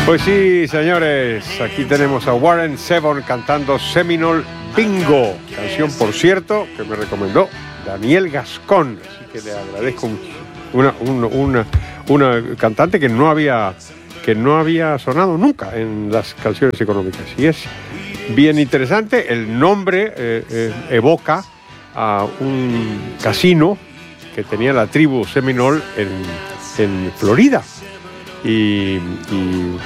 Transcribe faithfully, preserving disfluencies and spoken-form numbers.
Pues sí, señores, aquí tenemos a Warren Zevon cantando Seminole Bingo, canción, por cierto, que me recomendó Daniel Gascón, así que le agradezco una, una, una, una cantante que no había que no había sonado nunca en las canciones económicas, y es bien interesante. El nombre eh, eh, evoca a un casino que tenía la tribu Seminole en, en Florida, y, y